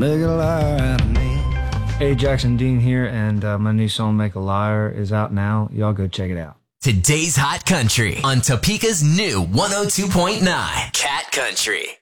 Make a liar out of me. Hey, Jackson Dean here, and my new song, Make a Liar, is out now. Y'all go check it out. Today's Hot Country on Topeka's new 102.9 Cat Country.